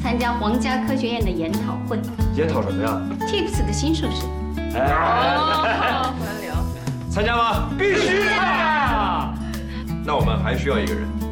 参加皇家科学院的研讨会。 研讨什么呀 ？Tips 的新设施。 哦，完了。 参加吗？必须的。那我们还需要一个人。